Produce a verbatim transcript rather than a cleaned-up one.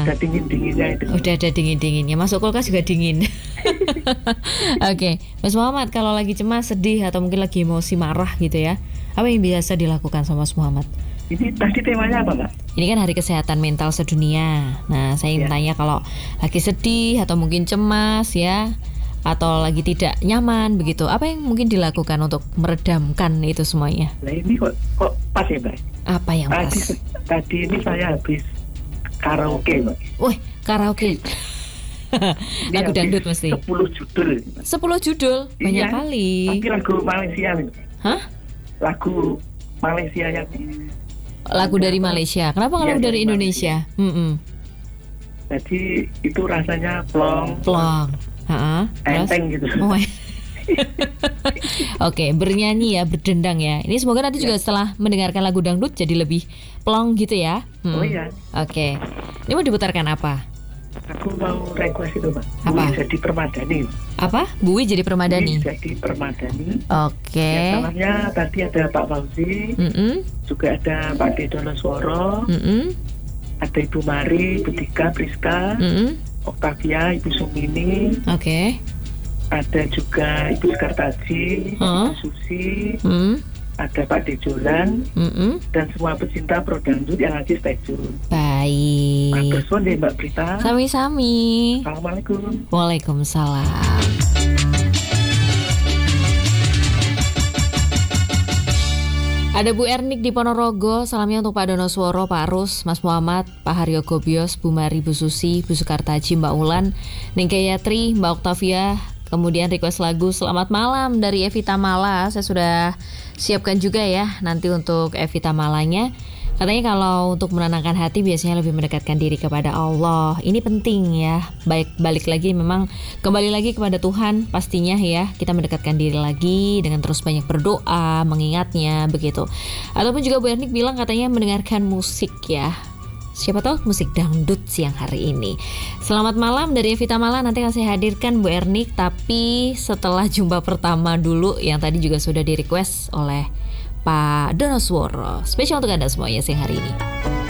Udah dingin-dinginnya itu. Udah ada dingin-dinginnya. Masuk kulkas juga dingin. Oke, Mas Muhammad, kalau lagi cemas, sedih, atau mungkin lagi emosi, marah gitu ya, apa yang biasa dilakukan sama Mas Muhammad? Ini tadi temanya apa, Mbak? Ini kan Hari Kesehatan Mental Sedunia. Nah, saya ingin Ya. tanya kalau lagi sedih atau mungkin cemas ya, atau lagi tidak nyaman begitu, apa yang mungkin dilakukan untuk meredamkan itu semuanya? Nah ini kok kok pas ya, Mbak? Apa yang pas? Tadi tadi ini saya habis karaoke, Mbak. Wih, karaoke. Ini Lagu habis dangdut mesti. sepuluh judul. sepuluh judul, banyak Iya, kali. Tapi lagu Malaysia nih. Hah? Lagu Malaysia yang Lagu dari Malaysia. Kenapa nggak Iya, lagu dari dari Indonesia? Mm-mm. jadi itu rasanya plong, Plong. Ha-ha. Terus? enteng gitu. Oh, Oke, bernyanyi ya, berdendang ya. Ini semoga nanti juga setelah mendengarkan lagu dangdut jadi lebih plong gitu ya. Hmm. Oh iya. Oke. Ini mau diputarkan apa? Aku mau request itu, Mbak. Apa? Bui jadi permadani. Apa? Bui jadi Bui permadani. jadi permadani. Oke. Yang namanya tadi ada Pak Fauzi, Mm-mm. juga ada Pak Dedono Sworo, Mm-mm. ada Ibu Mari, Budika, Priska, Mm-mm. Octavia, Ibu Sumini, Oke. ada juga Ibu Skartaji, Huh? Ibu Susi, Mm. ada Pak Dejolan, Mm-mm. dan semua pecinta pro dangdut yang lagi stay tune. Baik. Matur suwun deh Mbak Prita. Sami-sami. Assalamualaikum. Waalaikumsalam. Ada Bu Ernik di Ponorogo, salamnya untuk Pak Dono Sworo, Pak Arus, Mas Muhammad, Pak Haryo Gobios, Bu Mari, Bu Susi, Bu Sukartaji, Mbak Ulan, Ningke Yatri, Mbak Octavia, kemudian request lagu Selamat Malam dari Evita Mala. Saya sudah siapkan juga ya nanti untuk Evita Malanya. Katanya kalau untuk menenangkan hati biasanya lebih mendekatkan diri kepada Allah. Ini penting ya. Baik, balik lagi memang kembali lagi kepada Tuhan pastinya ya. Kita mendekatkan diri lagi dengan terus banyak berdoa, mengingatnya begitu. Ataupun juga Bu Ernik bilang katanya mendengarkan musik ya. Siapa tahu musik dangdut siang hari ini. Selamat malam dari Evita Mala. Nanti akan saya hadirkan Bu Ernik, tapi setelah jumpa pertama dulu yang tadi juga sudah di request oleh Pak Dono Sworo. Spesial untuk Anda semuanya siang hari ini.